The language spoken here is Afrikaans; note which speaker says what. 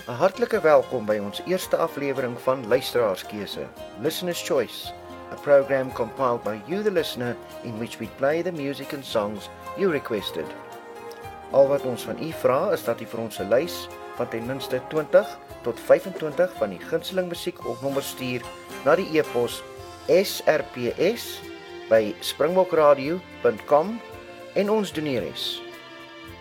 Speaker 1: 'n hartlike welkom by ons eerste aflewering van Luisteraarskeuse, Listener's Choice, a program compiled by you the listener in which we play the music and songs you requested. Al wat ons van u vra is dat u vir ons 'n lys van ten minste 20 tot 25 van die gunsteling musiek opnommer stuur na die e-pos srps@springbokradio.com en ons doneer is